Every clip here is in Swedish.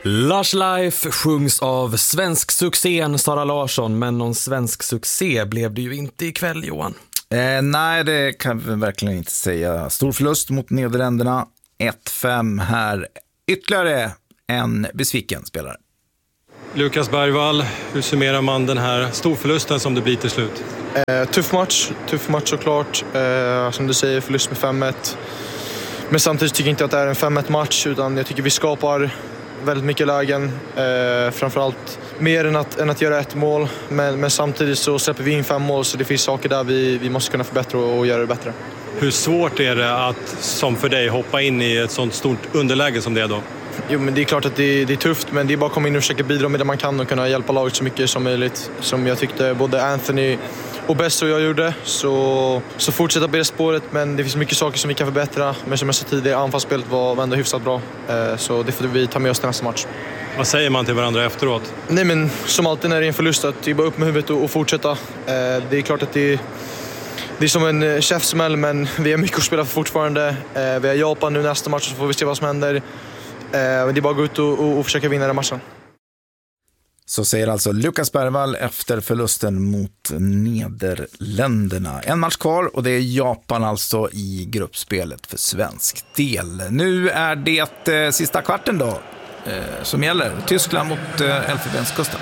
Lush Life sjungs av svensk succén Sara Larsson, men någon svensk succé blev det ju inte ikväll, Johan. Nej, det kan vi verkligen inte säga. Stor förlust mot Nederländerna, 1-5 här. Ytterligare en besviken spelare. Lukas Bergvall, hur summerar man den här storförlusten som det blir till slut? Tuff match såklart. Som du säger, förlust med 5-1. Men samtidigt tycker jag inte att det är en 5-1 match, utan jag tycker vi skapar väldigt mycket lägen. Framförallt mer än att göra ett mål. Men samtidigt så släpper vi in 5 mål, så det finns saker där vi måste kunna förbättra och göra det bättre. Hur svårt är det att, som för dig, hoppa in i ett sånt stort underläge som det är då? Jo, men det är klart att det är tufft, men det är bara att komma in och försöka bidra med det man kan och kunna hjälpa laget så mycket som möjligt. Som jag tyckte både Anthony och Bess och jag gjorde. Så fortsätta på det spåret, men det finns mycket saker som vi kan förbättra. Men som jag sa tidigare, anfallsspelet var ändå hyfsat bra. Så det får vi ta med oss till nästa match. Vad säger man till varandra efteråt? Nej, men som alltid när det är en förlust, att det är bara upp med huvudet och fortsätta. Det är klart att det är som en käftsmäll, men vi har mycket att spela för fortfarande. Vi har Japan nu nästa match, så får vi se vad som händer. Det är bara att gå ut och försöka vinna den matchen. Så säger alltså Lukas Bergvall efter förlusten mot Nederländerna. En match kvar, och det är Japan alltså i gruppspelet för svensk del. Nu är det sista kvarten då som gäller. Tyskland mot Elfenbenskusten.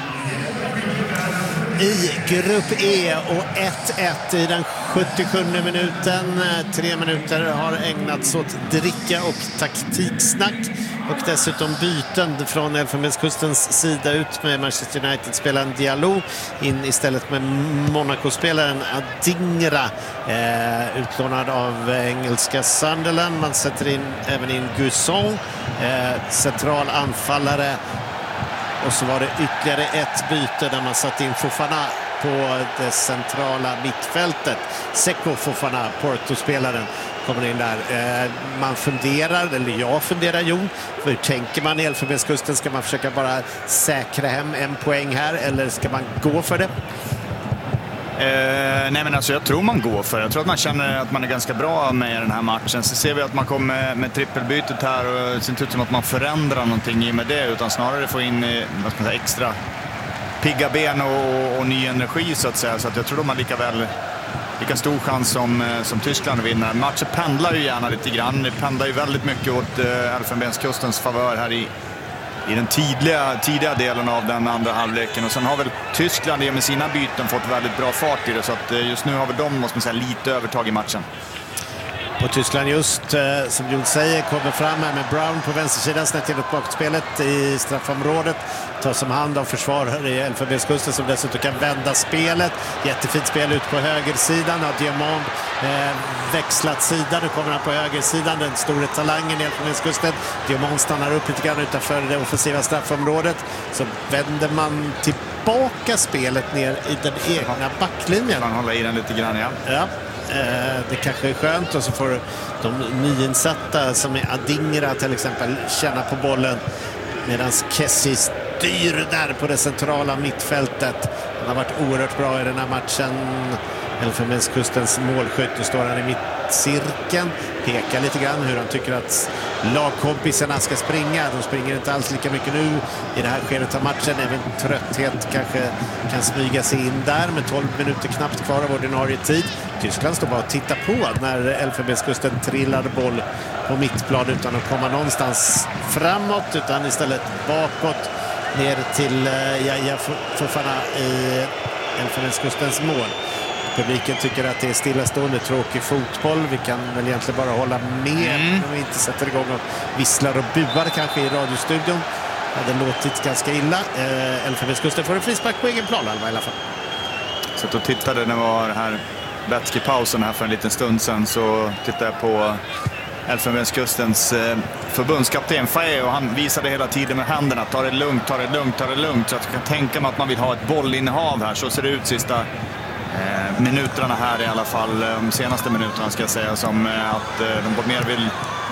I grupp E och 1-1 i den 77 minuten. 3 minuter har ägnats åt dricka och taktiksnack. Och dessutom byten från Elfenbenskustens sida, ut med Manchester United-spelaren Diallo, in istället med Monaco-spelaren Adingra, utlånad av engelska Sunderland. Man sätter även in Gusson, central anfallare. Och så var det ytterligare ett byte där man satt in Fofana på det centrala mittfältet. Seko Fofana, Porto-spelaren, kommer in där. Man funderar, eller jag funderar, Jon. Hur tänker man i Elfenbenskusten? Ska man försöka bara säkra hem en poäng här, eller ska man gå för det? Nej, men alltså jag tror man går för det. Jag tror att man känner att man är ganska bra med den här matchen. Så ser vi att man kommer med trippelbytet här, och det ser inte ut som att man förändrar någonting i med det, utan snarare får in extra pigga ben och ny energi så att säga. Så att jag tror de har lika stor chans som Tyskland att vinna. Matchen pendlar ju gärna lite grann. Det pendlar ju väldigt mycket åt Elfenbenskustens favör här i den tidiga delen av den andra halvleken. Och sen har väl Tyskland med sina byten fått väldigt bra fart i det, så att just nu har väl de, måste man säga, lite övertag i matchen. Och Tyskland just, som Jon säger, kommer fram här med Brown på vänstersidan, snett in åt bakspelet i straffområdet. Tas som hand av försvarare i Elfenbenskusten som dessutom kan vända spelet. Jättefint spel ut på högersidan. Har Diamond växlat sida. Nu kommer han på högersidan, den stora talangen i Elfenbenskusten. Diamond stannar upp lite grann utanför det offensiva straffområdet. Så vänder man tillbaka spelet ner i den egna backlinjen. Man håller i den lite grann, ja. Det kanske är skönt, och så får de nyinsatta som är Adingra till exempel känna på bollen, medan Kessie styr där på det centrala mittfältet. Han har varit oerhört bra i den här matchen. Elfenbenskustens målskytt, och står han i mittcirkeln, pekar lite grann hur han tycker att lagkompisarna ska springa. De springer inte alls lika mycket nu i det här skedet av matchen. Även trötthet kanske kan smyga sig in där, med 12 minuter knappt kvar av ordinarie tid. Tyskland står bara och tittar på när Elfenbenskusten trillar boll på mittplan utan att komma någonstans framåt, utan istället bakåt ner till Yahya Fofana i Elfenbenskustens mål. Publiken tycker att det är stillastående, tråkig fotboll. Vi kan väl egentligen bara hålla med om vi inte sätter igång och visslar och buar kanske i radiostudion. Det hade låtit ganska illa. Elfenbenskusten får en frispark på egen plan i alla fall. Så då tittade när det var här Betski-pausen här för en liten stund sedan, så tittade jag på Elfenbenskustens förbundskapten Faye, och han visade hela tiden med händerna: ta det lugnt. Så jag kan tänka mig att man vill ha ett bollinnehav här. Så ser det ut sista minuterna här i alla fall, de senaste minuterna ska jag säga, som att de mer vill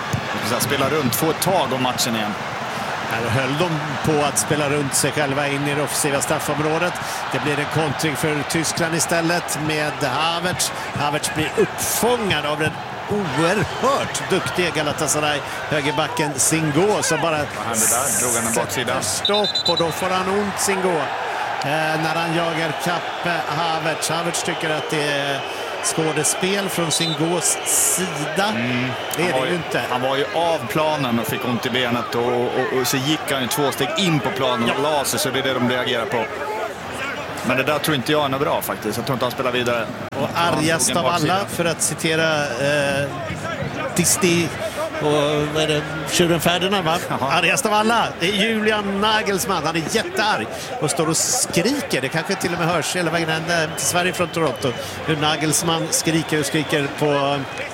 spela runt, få ett tag om matchen igen. Här höll de på att spela runt sig själva in i det offensiva straffområdet. Det blir en kontring för Tyskland istället med Havertz. Havertz blir uppfångad av den oerhört duktig Galatasaray högerbacken Singo som bara drog han en baksida. Stopp och då får han ont Singo när han jagar kapp Havertz. Havertz tycker att det är skådespel från Singos sida. Det är det ju inte. Han var ju av planen och fick ont i benet och så gick han ju 2 steg in på planen och la sig, så det är det de reagerar på. Men det där tror inte jag är något bra faktiskt. Jag tror inte han spelar vidare. Och argast av alla, för att citera Disney och vad är det, Tjuren Ferdinand, va? Argast av alla, det är Julian Nagelsmann. Han är jättearg och står och skriker. Det kanske till och med hörs hela vägen ända till Sverige från Toronto. Hur Nagelsmann skriker på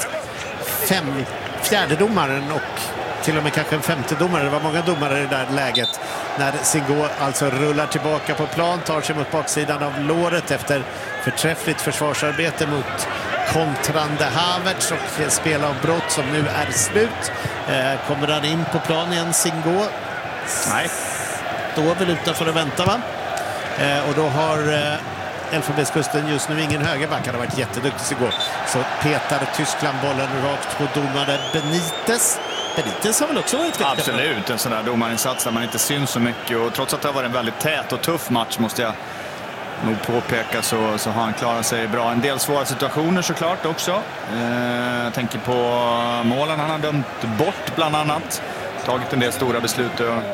fjärdedomaren och till och med kanske en femte domare. Det var många domare i det där läget. När Singo alltså rullar tillbaka på plan, tar sig mot baksidan av låret efter förträffligt försvarsarbete mot kontrande Havertz och spelavbrott som nu är slut. Kommer han in på plan igen, Singo? Nej. Står väl utanför och väntar, va? Och då har Elfenbenskusten just nu ingen högerback. Han har varit jätteduktig igår. Så petar Tyskland bollen rakt på domare Benitez. Benitez har väl också varit viktig? Absolut, en sån där domarinsats där man inte syns så mycket. Och trots att det har varit en väldigt tät och tuff match, måste jag nog påpeka, så har han klarat sig bra. En del svåra situationer såklart också. Jag tänker på målen han har dömt bort bland annat. Tagit en del stora beslut.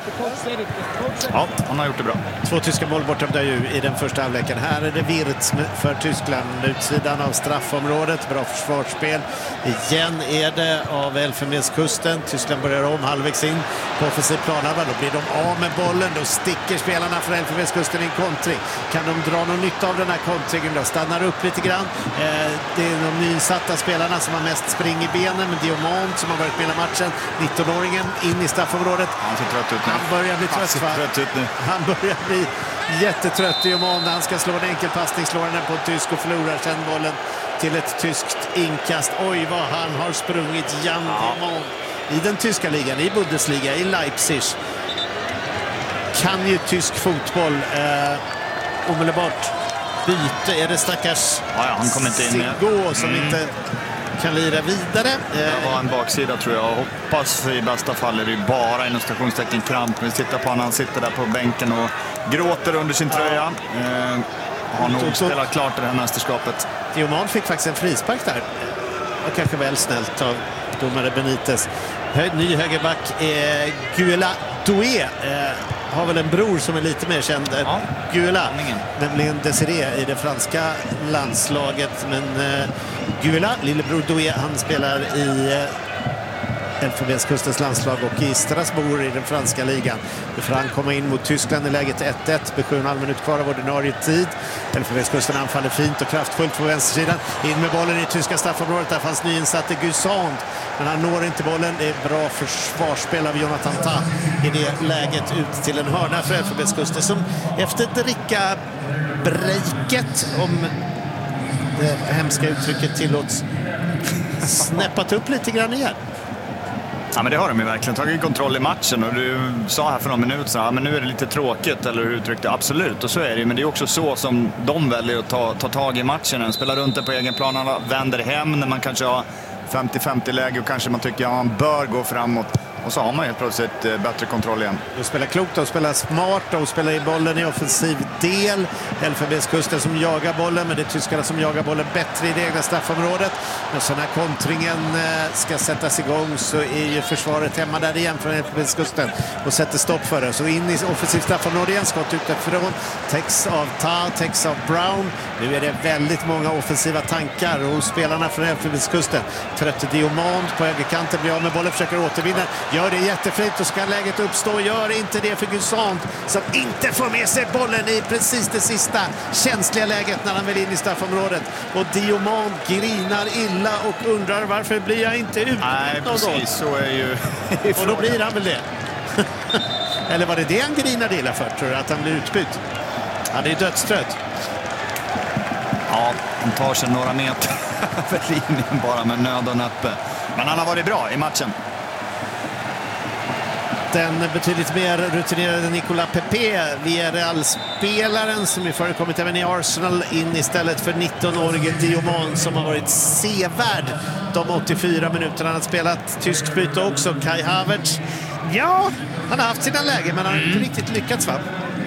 Ja, han har gjort det bra. 2 tyska mål bortdömda ju i den första halvleken. Här är det Wirtz för Tyskland. Utsidan av straffområdet. Bra försvarsspel. Igen är det av Elfenbenskusten. Tyskland börjar om halvvägs in på offensiv planhalva. Då blir de av med bollen. Då sticker spelarna från Elfenbenskusten i en kontring. Kan de dra någon nytta av den här kontringen? Då stannar upp lite grann. Det är de nyinsatta spelarna som har mest spring i benen. Men Diomand som har varit med i matchen. 19-åringen in i straffområdet. Han ser trött ut nu. Han börjar bli trött. Han börjar bli jättetrött i Oman när han ska slå en enkel passning. Slår den på en tysk och förlorar sen bollen till ett tyskt inkast. Oj, vad han har sprungit, Jan Diomand. I den tyska ligan, i Bundesliga, i Leipzig. Kan ju tysk fotboll omedelbart byta. Är det stackars han kommer inte in Singo som inte kan lira vidare. Det var en baksida tror jag. Hoppas i bästa fall är det bara inom stationstecken kramp. Vi tittar på honom, han sitter där på bänken och gråter under sin tröja. Har nog spelat klart i det här mästerskapet. Diomand fick faktiskt en frispark där. Och kanske väl snällt av domare Benitez. Ny högerback Guela Doué. Har väl en bror som är lite mer känd än Guela, nämligen Desiré i det franska landslaget. Men Guela, lillebror Doué, han spelar i Elfenbenskustens landslag och i Strasbourg i den franska ligan. Nu får han komma in mot Tyskland i läget 1-1 med 7,5 minut kvar av ordinarie tid. Elfenbenskusten anfaller fint och kraftfullt på vänstersidan. In med bollen i tyska straffområdet. Där fanns nyinsatte Gusand, men han når inte bollen. Det är bra försvarsspel av Jonathan Tah i det läget ut till en hörna för Elfenbenskusten som efter dricka-breaket, om det hemska uttrycket tillåts, snäppat upp lite grann igen. Ja, men det har de ju verkligen tagit kontroll i matchen, och du sa här för någon minut så men nu är det lite tråkigt, eller hur uttryckte? Absolut, och så är det, men det är också så som de väljer att ta tag i matchen. Spela runt den på egen plan, alla vänder hem när man kanske har 50-50 läge och kanske man tycker att man bör gå framåt. Och så har man helt plötsligt bättre kontroll igen. De spelar klokt och spelar smart och spelar i bollen i offensiv del. Elfenbenskusten som jagar bollen, men det är tyskarna som jagar bollen bättre i det egna straffområdet. Men så när kontringen ska sättas igång så är ju försvaret hemma där igen från Elfenbenskusten och sätter stopp för det. Så in i offensiv straffområde igen, skott utifrån. Täcks av Tah, täcks av Brown. Nu är det väldigt många offensiva tankar hos spelarna från Elfenbenskusten. Trötte Diomand på högerkanten, blir av med bollen, försöker återvinna. Gör det jättefint och ska läget uppstå. Gör inte det för Gusand som inte får med sig bollen i precis det sista känsliga läget när han vill in i straffområdet. Och Diomand grinar illa och undrar varför blir jag inte ut? Nej, precis så är ju. Och då blir han väl det. Eller var det han grinade illa för, tror du, att han blir utbytt? Han är dödstrött. Ja, han tar sig några meter över linjen bara med nöd och näppe. Men han har varit bra i matchen. den betydligt mer rutinerade Nicolas Pepe, Villarreal-spelaren som ju förekommit även i Arsenal, in istället för 19-årige Diomon som har varit sevärd de 84 minuterna. Han har spelat tysk byte också. Kai Havertz, ja, han har haft sina lägen men han har inte riktigt lyckats, va?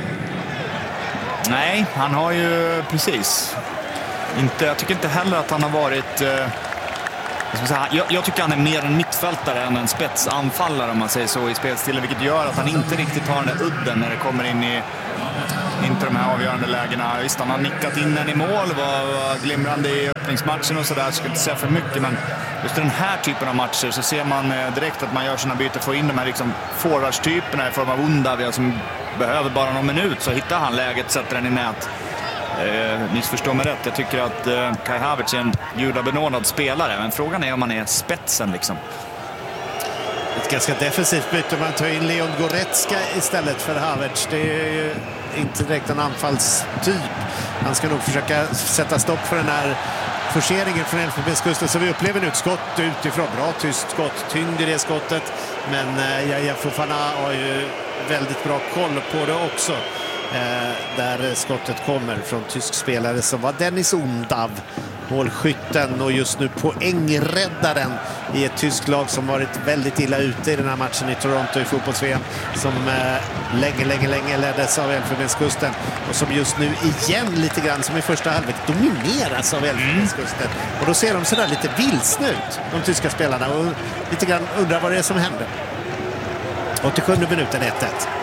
Nej, han har ju precis inte, jag tycker inte heller att han har varit jag tycker han är mer en mittfältare än en spetsanfallare, om man säger så, i spelstilen, vilket gör att han inte riktigt har den där udden när det kommer in i inte de här avgörande lägena. Visst, han har nickat in den i mål, var glimrande i öppningsmatchen och sådär, så ska inte säga för mycket, men just den här typen av matcher så ser man direkt att man gör sina byten, får in de här liksom forwardstyperna i form av Undavia som behöver bara någon minut, så hittar han läget, sätter den i nät. Missförstå mig rätt, jag tycker att Kai Havertz är en gudabenådad spelare, men frågan är om han är spetsen liksom. Ett ganska defensivt byte, man tar in Leon Goretzka istället för Havertz. Det är ju inte direkt en anfallstyp. Han ska nog försöka sätta stopp för den här forceringen från Elfenbenskusten, så vi upplever nu ett skott utifrån. Bra tyst skott, tyngd i det skottet, men Yaya Fofana har ju väldigt bra koll på det också. Där skottet kommer från tysk spelare som var Dennis Undav, målskytten och just nu poängräddaren i ett tyskt lag som varit väldigt illa ute i den här matchen i Toronto i fotbolls-VM, som länge leddes av Elfenbenskusten och som just nu igen lite grann som i första halvlek domineras av Elfenbenskusten. Och då ser de sådär lite vilsna ut, de tyska spelarna, och lite grann undrar vad det är som händer. 87 minuten 1-1.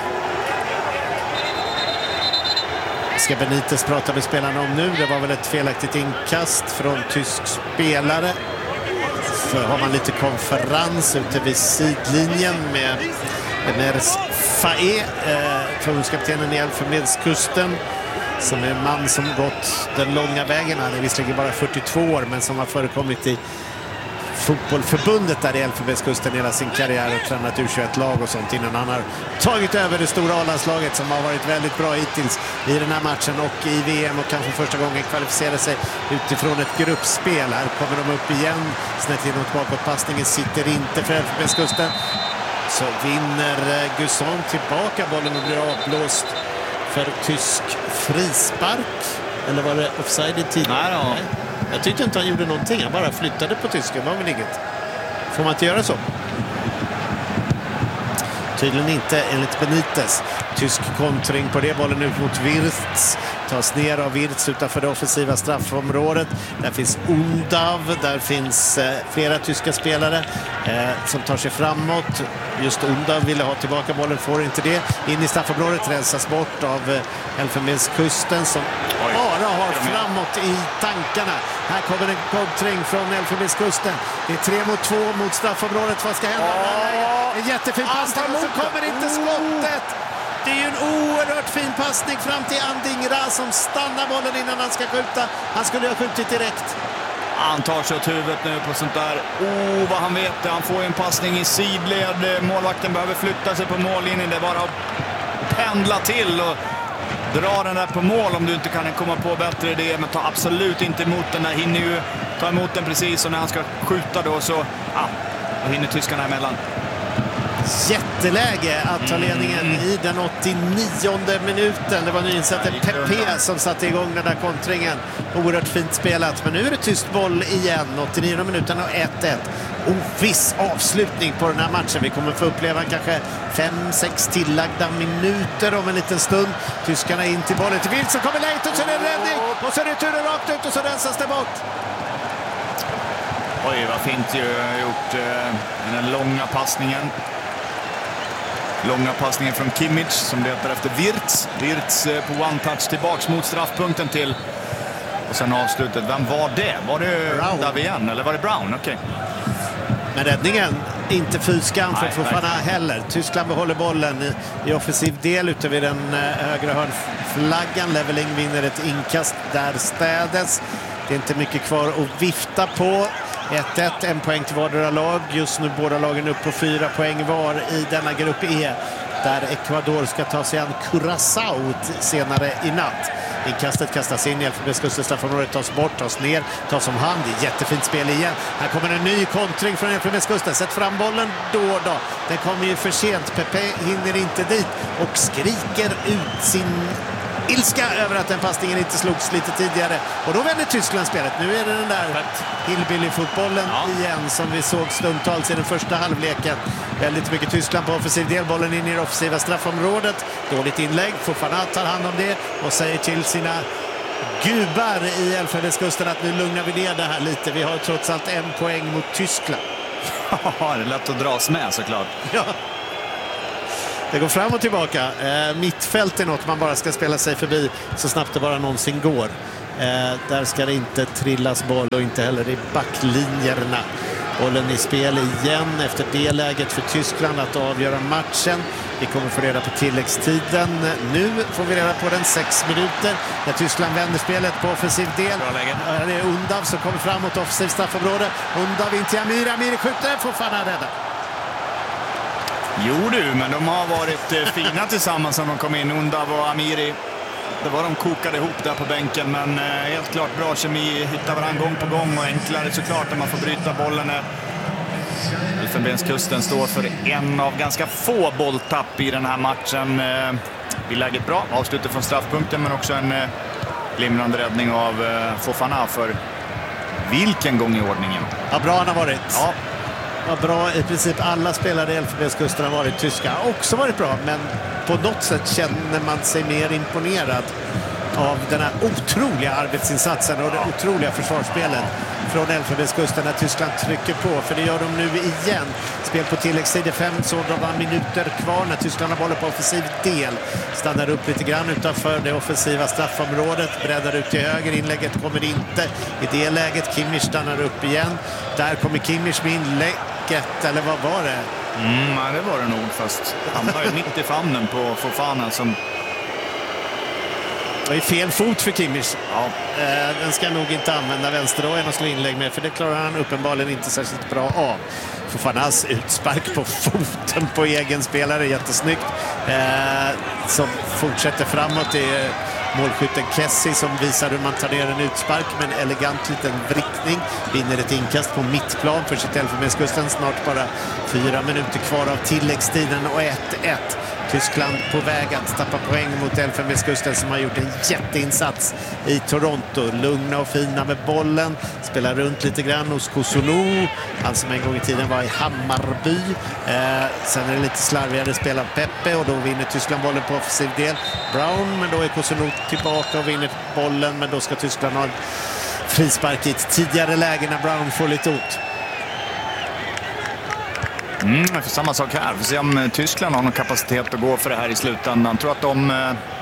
Ska Benitez prata med spelarna om nu. Det var väl ett felaktigt inkast från tysk spelare. Så har man lite konferens ute vid sidlinjen med Emers Faé, förbundskaptenen i Elfenbenskusten, som är en man som gått den långa vägen. Han är visserligen bara 42 år, men som har förekommit i fotbollförbundet där i Elfenbenskusten hela sin karriär och tränat U21-lag och sånt innan han har tagit över det stora A-landslaget som har varit väldigt bra hittills i den här matchen och i VM, och kanske första gången kvalificerar sig utifrån ett gruppspel. Här kommer de upp igen, snett inåt bakåtpassningen sitter inte för Elfenbenskusten. Så vinner Gusson tillbaka bollen och blir avblåst för tysk frispark. Eller var det offside i tiden? Nej. Jag tyckte inte han gjorde någonting. Han bara flyttade på tysken. Det var väl inget. Får man inte göra så? Tydligen inte enligt Benitez. Tysk kontring på det, bollen ut mot Wirtz. Tas ner av Wirtz utanför det offensiva straffområdet. Där finns Undav. Där finns flera tyska spelare som tar sig framåt. Just Undav ville ha tillbaka bollen, får inte det. In i straffområdet, rensas bort av Elfenbenskusten som bara har framåt i tankarna. Här kommer en kontring från Elfenbenskusten. Det är 3-2 mot straffområdet. Vad ska hända? En jättefin passning och så kommer inte skottet. Det är ju en oerhört fin passning fram till Andingra som stannar bollen innan han ska skjuta. Han skulle ha skjutit direkt. Han tar sig åt huvudet nu på sånt där. Vad han vet. Han får en passning i sidled. Målvakten behöver flytta sig på mållinjen. Det är bara att pendla till och dra den där på mål om du inte kan komma på bättre idé. Men ta absolut inte emot den där. Hinner ju ta emot den precis, och när han ska skjuta då så då hinner tyskarna emellan. Jätteläge att ta ledningen i den 89:e minuten. Det var nyinsatte Pepe som satte igång den där kontringen. Oerhört fint spelat, men nu är det tyst boll igen. 89 minuten och 1-1. Oviss avslutning på den här matchen. Vi kommer få uppleva kanske 5-6 tillagda minuter om en liten stund. Tyskarna in till bollen till Wirtz, så kommer läget och så är det en räddning. Och så är det turen rakt ut och så rensas det bort. Oj, vad fint gjort. Den långa passningen. Långa passningen från Kimmich som letar efter Wirtz. Wirtz på one-touch tillbaks mot straffpunkten till. Och sen avslutet. Vem var det? Var det Davian eller var det Brown? Okej. Men räddningen, inte fyskam för Fofana heller. Tyskland behåller bollen i offensiv del ute vid den högra hörnflaggan. Leveling vinner ett inkast där städes. Det är inte mycket kvar att vifta på. 1-1, en poäng till vardera lag. Just nu båda lagen upp på 4 poäng var i denna grupp E. där Ecuador ska ta sig an Curaçao senare i natt. Inkastet kastas in i Elfenbenskusten, straffområdet tas bort, tas ner, tas om hand. Jättefint spel igen. Här kommer en ny kontring från Elfenbenskusten. Sätt fram bollen då. Den kommer ju för sent. Pepe hinner inte dit och skriker ut sin ilska över att den passningen inte slogs lite tidigare. Och då vänder Tyskland spelet. Nu är det den där hillbilly-fotbollen igen som vi såg stundtals i den första halvleken. Väldigt mycket Tyskland på offensiv del. Bollen in i det offensiva straffområdet. Dåligt inlägg. Fofana tar hand om det och säger till sina gubbar i Elfenbenskusten att nu lugnar vi ner det här lite. Vi har trots allt 1 poäng mot Tyskland. Ja, det är lätt att dras med såklart. Ja. Det går fram och tillbaka. Mittfält är något man bara ska spela sig förbi så snabbt det bara någonsin går. Där ska det inte trillas boll och inte heller i backlinjerna. Bollen i spel igen efter det läget för Tyskland att avgöra matchen. Vi kommer få reda på tilläggstiden. Nu får vi reda på den 6 minuter när Tyskland vänder spelet på offensiv del. Det är Undav som kommer fram mot offensiv straffområde. Undav in till Amiri. Amiri skjuter, får fan rädda. Jo du, men de har varit fina tillsammans när de kom in, Undav och Amiri. Det var de kokade ihop där på bänken, men helt klart bra kemi, hittar varandra gång på gång och enklare såklart när man får bryta bollen. Elfenbenskusten står för en av ganska få bolltapp i den här matchen. I läget bra, avslutar från straffpunkten men också en glimrande räddning av Fofana för vilken gång i ordningen. Ja, bra han har varit. Ja. Vad bra, i princip alla spelare i Elfenbenskusten har varit tyska. Också varit bra, men på något sätt känner man sig mer imponerad av den här otroliga arbetsinsatsen och det otroliga försvarsspelet från Elfenbenskusten när Tyskland trycker på. För det gör de nu igen. Spel på tilläggstid, 5 sådana minuter kvar när Tyskland har bollen på offensiv del. Stannar upp lite grann utanför det offensiva straffområdet. Breddar ut till höger, inlägget kommer inte. I det läget, Kimmich stannar upp igen. Där kommer Kimmich med inlägget, eller vad var det? Ja, det var det nog, fast han var ju mitt i famnen på Fofana som... Det är fel fot för Kimmich. Ja. Den ska nog inte använda vänsterdojen och slå inlägg med, för det klarar han uppenbarligen inte särskilt bra av. Fofanas utspark på foten på egen spelare, jättesnyggt. Som fortsätter framåt i målskytten Kessie som visar hur man tar ner en utspark med en elegant liten vrickning. Vinner ett inkast på mittplan för sitt Elfenbenskusten. Snart bara 4 minuter kvar av tilläggstiden och 1-1. Tyskland på väg att tappa poäng mot Elfenbenskusten som har gjort en jätteinsats i Toronto. Lugna och fina med bollen. Spelar runt lite grann hos Kosunu. Han som en gång i tiden var i Hammarby. Sen är det lite slarvigare spel av Pepe och då vinner Tyskland bollen på offensiv del. Brown, men då är Kosunu tillbaka och vinner bollen. Men då ska Tyskland ha en frispark i ett tidigare läge när Brown får lite ont. För samma sak här. Vi får se om Tyskland har någon kapacitet att gå för det här i slutändan. Jag tror att de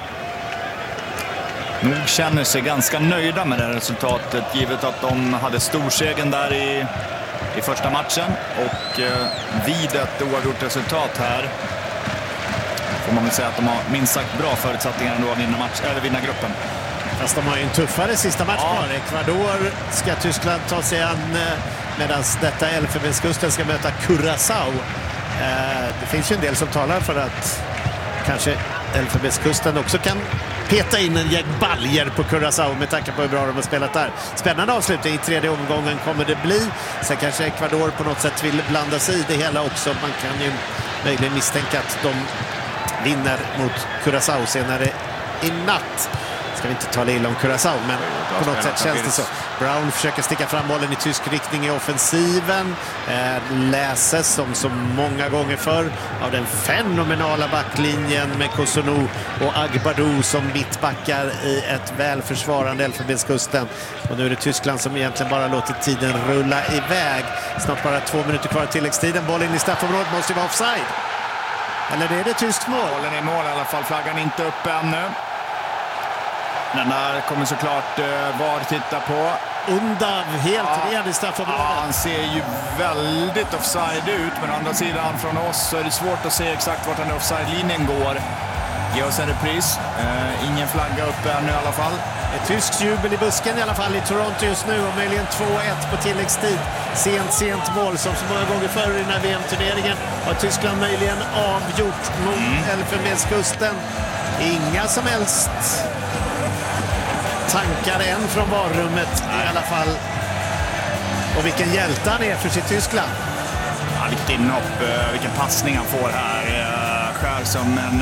nog känner sig ganska nöjda med det här resultatet, givet att de hade storsegen där i första matchen. Och vid ett oavgjort resultat här får man väl säga att de har minst sagt bra förutsättningar ändå att vinna gruppen. Fast de har ju en tuffare sista match kvar. Ecuador ska Tyskland ta sig an medan detta Elfenbenskusten ska möta Curaçao. Det finns ju en del som talar för att kanske Elfenbenskusten också kan peta in en gäng baljer på Curaçao med tanke på hur bra de har spelat där. Spännande avslutning i tredje omgången kommer det bli. Sen kanske Ecuador på något sätt vill blanda sig i det hela också. Man kan ju möjligen misstänka att de vinner mot Curaçao senare i natt. Ska vi inte tala illa om Curaçao, men på något sätt känns det så. Brown försöker sticka fram bollen i tysk riktning i offensiven. Läses som så många gånger förr av den fenomenala backlinjen med Kosunu och Agbadou som mittbackar i ett välförsvarande Elfenbenskusten. Och nu är det Tyskland som egentligen bara låter tiden rulla iväg. Snart bara 2 minuter kvar tilläggstiden. Bollen i straffområdet måste vara offside. Eller är det tyskt mål? Bollen i mål i alla fall. Flaggan inte upp ännu. Den där kommer såklart VAR titta på. Undav helt ren i straffområdet. Ja, han ser ju väldigt offside ut, men å andra sidan från oss så är det svårt att se exakt vart den offside-linjen går. ge oss en repris. Ingen flagga uppe ännu i alla fall. Ett tyskt jubel i busken i alla fall i Toronto just nu och möjligen 2-1 på tilläggstid. Sent mål som så många gånger förr i den här VM-turneringen har Tyskland möjligen avgjort mot Elfenbenskusten. Inga som helst tankar än från varummet i alla fall. Och vilken hjälte han är för sitt Tyskland. Ja, vilket inhopp, vilken passning han får här. Skär som en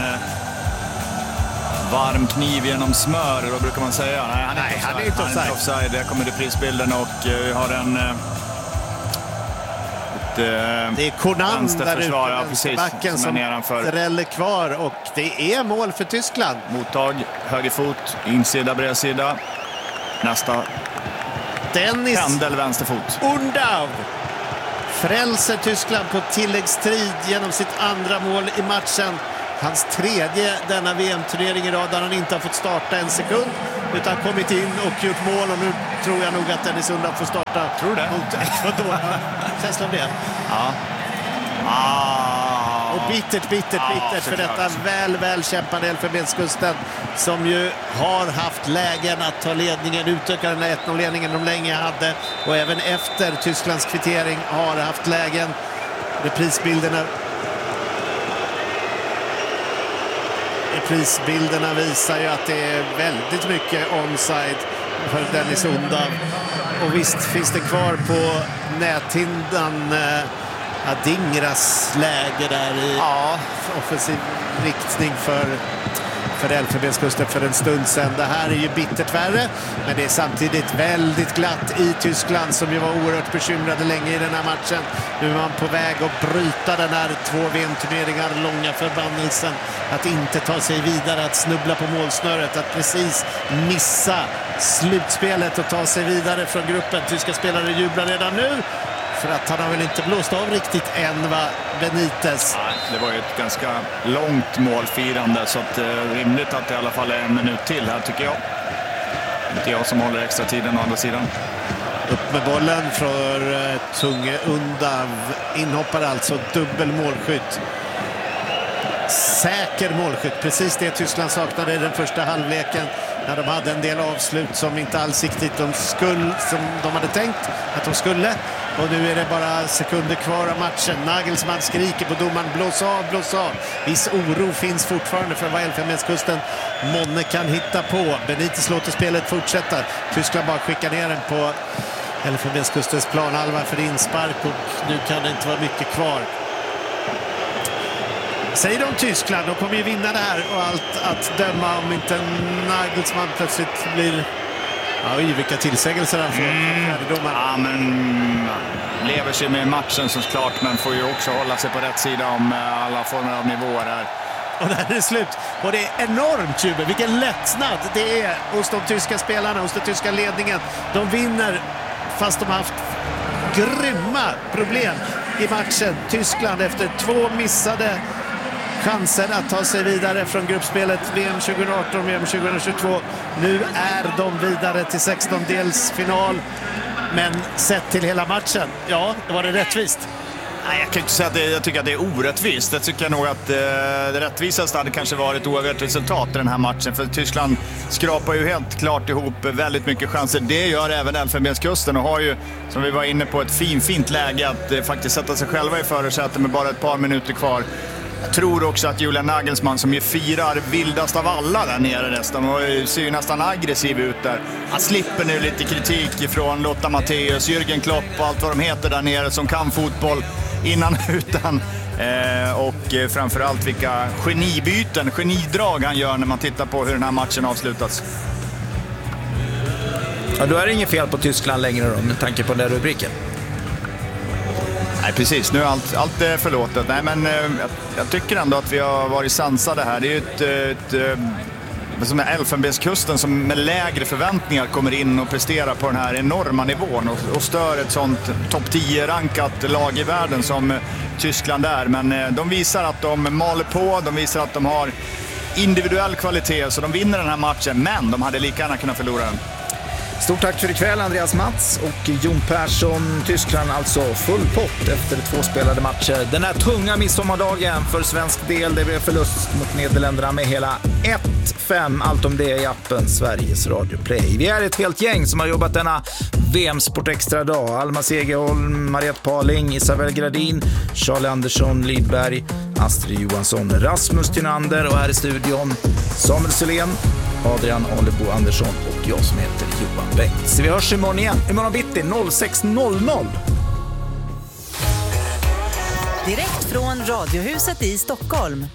varm kniv genom smör, då brukar man säga. Nej, han är inte offside. Där kommer reprisbilden och vi har en... det är Konan där ute, backen som dräller kvar och det är mål för Tyskland. Mottag, höger fot, insida, bredsida. Nästa. Dennis Pendel, vänster fot. Undav frälser Tyskland på tilläggstrid genom sitt andra mål i matchen. Hans tredje denna VM-turnering i rad där han inte har fått starta en sekund utan kommit in och gjort mål och nu tror jag nog att Dennis Undav får starta. Tror det? Mot Ecuador. Känslan det. Ja. Och bittert för detta väl kämpande Elfenbenskusten som ju har haft lägen att ta ledningen, utöka den här 1-0-ledningen de länge hade och även efter Tysklands kvittering har haft lägen. Reprisbilderna visar ju att det är väldigt mycket onside för Dennis Undav. Och visst finns det kvar på näthindan Adingras läge där i offensiv riktning för Elfenbenskusten för en stund sedan. Det här är ju bittert värre, men det är samtidigt väldigt glatt i Tyskland som ju var oerhört bekymrade länge i den här matchen. Nu är man på väg att bryta den här 2 VM-turneringar långa förbannelsen. Att inte ta sig vidare, att snubbla på målsnöret, att precis missa slutspelet och ta sig vidare från gruppen. Tyska spelare jublar redan nu. För att han har väl inte blåst av riktigt än, va, Benitez? Nej, det var ju ett ganska långt målfirande så att rimligt att det i alla fall är en minut till här tycker jag. Det är jag som håller extra tiden å andra sidan. Upp med bollen för Tunge Undav. Inhoppar alltså, dubbel målskytt. Säker målskytt, precis det Tyskland saknade i den första halvleken när de hade en del avslut som inte alls riktigt som de hade tänkt att de skulle. Och nu är det bara sekunder kvar av matchen. Nagelsmann skriker på domaren, blås av. Viss oro finns fortfarande för vad Elfenbenskusten månne kan hitta på. Benitez låter spelet fortsätta. Tyskland bara skickar ner den på Elfenbenskustens planhalva för inspark och nu kan det inte vara mycket kvar. Säger de Tyskland, de kommer ju vinna det här och allt att döma om inte Nagelsmann plötsligt blir... Oj, vilka tillsägelser han får. Ja, men lever sig med matchen såklart, men får ju också hålla sig på rätt sida om alla former av nivåer här. Och där är det slut. Och det är enormt jubel. Vilken lättnad det är hos de tyska spelarna, hos den tyska ledningen. De vinner fast de har haft grymma problem i matchen. Tyskland efter 2 missade chanser att ta sig vidare från gruppspelet VM 2018 VM 2022. Nu är de vidare till 16-delsfinal. Men sett till hela matchen, ja, var det rättvist? Nej, jag kan inte säga att jag tycker att det är orättvist. Jag tycker nog att det rättvisaste hade kanske varit oavgjort resultat i den här matchen. För Tyskland skrapar ju helt klart ihop väldigt mycket chanser. Det gör även Elfenbenskusten och har ju, som vi var inne på, ett fint läge att faktiskt sätta sig själva i förarsätet med bara ett par minuter kvar. Jag tror också att Julian Nagelsmann, som ju firar vildast av alla där nere nästan och ser ju nästan aggressiv ut där. Han slipper nu lite kritik från Lothar Matthäus, Jürgen Klopp och allt vad de heter där nere som kan fotboll innan och utan. Och framförallt vilka genidrag han gör när man tittar på hur den här matchen avslutas. Ja, då är det inget fel på Tyskland längre då, med tanke på den rubriken. Nej, precis. Nu är allt är förlåtet. Nej, men jag tycker ändå att vi har varit sansade här. Det är ju som är Elfenbenskusten som med lägre förväntningar kommer in och presterar på den här enorma nivån och stör ett sånt topp 10-rankat lag i världen som Tyskland är. Men de visar att de maler på, de visar att de har individuell kvalitet så de vinner den här matchen, men de hade lika gärna kunnat förlora den. Stort tack för ikväll, Andreas Mats och Jon Persson. Tyskland alltså full pott efter 2 spelade matcher. Den här tunga midsommardagen för svensk del, det blev förlust mot Nederländerna med hela 1-5. Allt om det i appen Sveriges Radio Play. Vi är ett helt gäng som har jobbat denna VM-sport extra dag. Alma Segerholm, Mariette Paling, Isabel Gradin, Charlie Andersson, Lidberg, Astrid Johansson, Rasmus Tynander och här i studion Samuel Selén, Adrian Alebo Andersson och jag som heter Johan Bengts. Vi hörs imorgon igen, imorgon bitti 06:00. Direkt från Radiohuset i Stockholm.